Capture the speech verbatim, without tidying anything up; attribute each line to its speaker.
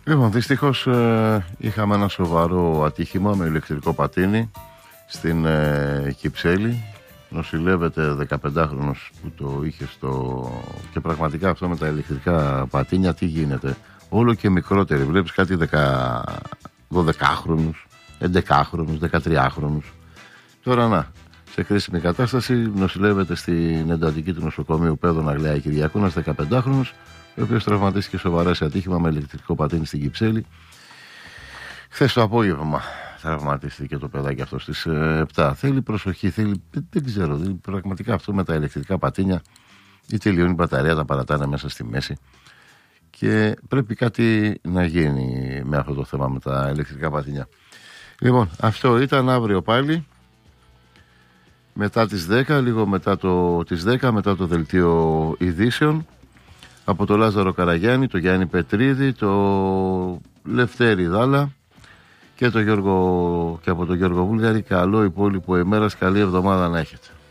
Speaker 1: Λοιπόν, δυστυχώς ε, είχαμε ένα σοβαρό ατύχημα με ηλεκτρικό πατίνι στην ε, Κυψέλη. Νοσηλεύεται δεκαπεντάχρονος που το είχε στο... Και πραγματικά αυτό με τα ηλεκτρικά πατίνια τι γίνεται? Όλο και μικρότεροι. Βλέπεις κάτι δεκα... δωδεκάχρονους, έντεκάχρονους, δεκατριάχρονους. Τώρα να, σε κρίσιμη κατάσταση νοσηλεύεται στην εντατική του νοσοκομείου Πέδων Αγλαία Κυριακού ένας δεκαπεντάχρονος, ο οποίος τραυματίστηκε σοβαρά σε ατύχημα με ηλεκτρικό πατίνι στην Κυψέλη. Χθες το απόγευμα τραυματίστηκε το παιδάκι αυτό στις επτά. Θέλει προσοχή, θέλει, δεν, δεν ξέρω, δηλαδή, πραγματικά αυτό με τα ηλεκτρικά πατίνια ή τελειώνει η μπαταρία, τα παρατάνε μέσα στη μέση και πρέπει κάτι να γίνει με αυτό το θέμα με τα ηλεκτρικά πατίνια. Λοιπόν, αυτό ήταν. Αύριο πάλι μετά τις δέκα, λίγο μετά το, τις δέκα, μετά το δελτίο ειδήσεων, από το Λάζαρο Καραγιάννη, το Γιάννη Πετρίδη, το Λευτέρη Δάλα και, το Γιώργο, και από τον Γιώργο Βούλγαρη. Καλό υπόλοιπο ημέρας, καλή εβδομάδα να έχετε.